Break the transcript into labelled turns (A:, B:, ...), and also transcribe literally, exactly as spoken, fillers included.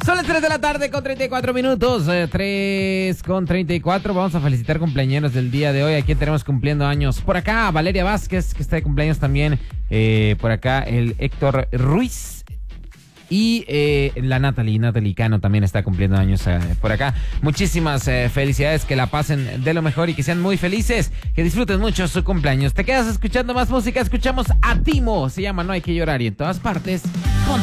A: Son las tres de la tarde con treinta y cuatro minutos. Eh, tres con treinta y cuatro. Vamos a felicitar cumpleañeros del día de hoy. Aquí tenemos cumpliendo años. Por acá, Valeria Vázquez, que está de cumpleaños también. Eh, por acá, el Héctor Ruiz. Y eh, la Natalie, Natalie Cano también está cumpliendo años eh, por acá. Muchísimas eh, felicidades, que la pasen de lo mejor y que sean muy felices, que disfruten mucho su cumpleaños. Te quedas escuchando más música, escuchamos a Timo, se llama No hay que llorar, y en todas partes, ponte